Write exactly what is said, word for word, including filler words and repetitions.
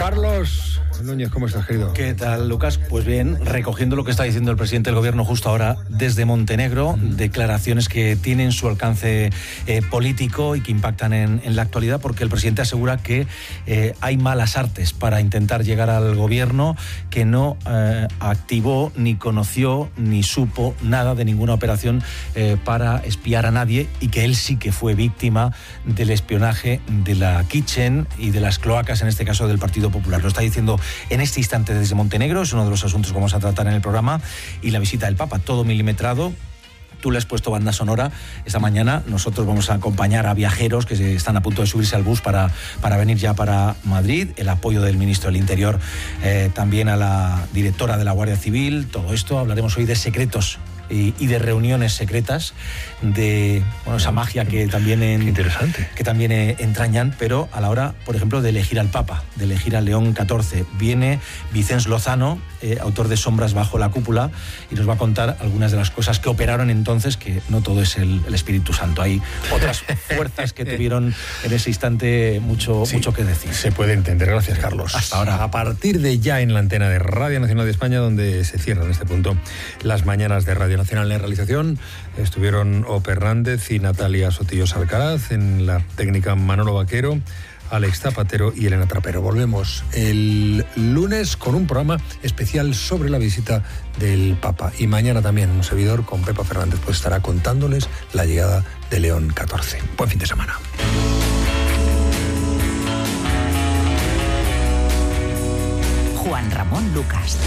Carlos Núñez, ¿cómo estás, querido? ¿Qué tal, Lucas? Pues bien, recogiendo lo que está diciendo el presidente del gobierno justo ahora desde Montenegro, mm. declaraciones que tienen su alcance eh, político y que impactan en, en la actualidad, porque el presidente asegura que eh, hay malas artes para intentar llegar al gobierno, que no eh, activó, ni conoció, ni supo nada de ninguna operación eh, para espiar a nadie, y que él sí que fue víctima del espionaje de la Kitchen y de las cloacas, en este caso del Partido Popular. Lo está diciendo en este instante desde Montenegro, es uno de los asuntos que vamos a tratar en el programa, y la visita del Papa, todo milimetrado. Tú le has puesto banda sonora esta mañana. Nosotros vamos a acompañar a viajeros que están a punto de subirse al bus para, para venir ya para Madrid. El apoyo del ministro del Interior, eh, también a la directora de la Guardia Civil. Todo esto, hablaremos hoy de secretos y, y de reuniones secretas, de bueno, esa magia que también, en, interesante. que también eh, entrañan, pero a la hora, por ejemplo, de elegir al Papa, de elegir al León catorce. Viene Vicens Lozano, eh, autor de Sombras bajo la cúpula, y nos va a contar algunas de las cosas que operaron entonces, que no todo es el, el Espíritu Santo. Hay otras fuerzas que tuvieron en ese instante mucho, sí, mucho que decir. Se puede entender. Gracias, Carlos. Hasta ahora. A partir de ya en la antena de Radio Nacional de España, donde se cierran en este punto las mañanas de Radio Nacional. En realización estuvieron Ope Hernández y Natalia Sotillos Alcaraz, en la técnica Manolo Vaquero, Alex Zapatero y Elena Trapero. Volvemos el lunes con un programa especial sobre la visita del Papa, y mañana también un servidor con Pepa Fernández pues estará contándoles la llegada de León catorce. Buen fin de semana. Juan Ramón Lucas.